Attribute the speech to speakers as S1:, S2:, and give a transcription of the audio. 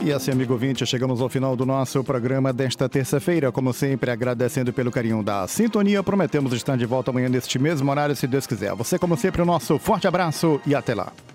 S1: E assim, amigo ouvinte, chegamos ao final do nosso programa desta terça-feira. Como sempre, agradecendo pelo carinho da sintonia. Prometemos estar de volta amanhã neste mesmo horário, se Deus quiser. Você, como sempre, o nosso forte abraço e até lá.